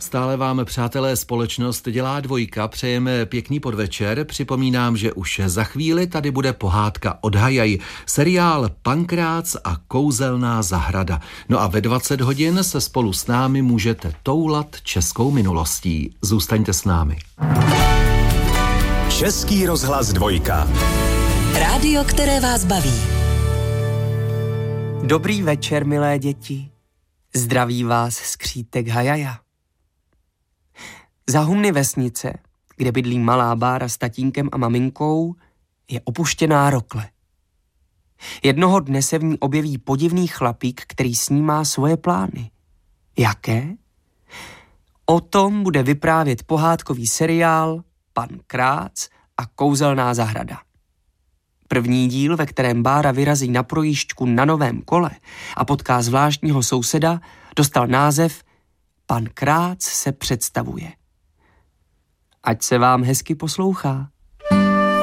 Stále vám, přátelé, společnost dělá dvojka, přejeme pěkný podvečer. Připomínám, že už za chvíli tady bude pohádka od Hajaj, seriál Pankrác a kouzelná zahrada. No a ve 20 hodin se spolu s námi můžete toulat českou minulostí. Zůstaňte s námi. Český rozhlas dvojka. Rádio, které vás baví. Dobrý večer, milé děti. Zdraví vás skřítek Hajaja. Za humny vesnice, kde bydlí malá Bára s tatínkem a maminkou, je opuštěná rokle. Jednoho dne se v ní objeví podivný chlapík, který snímá svoje plány. Jaké? O tom bude vyprávět pohádkový seriál Pankrác a kouzelná zahrada. První díl, ve kterém Bára vyrazí na projížďku na novém kole a potká zvláštního souseda, dostal název Pankrác se představuje. Ať se vám hezky poslouchá.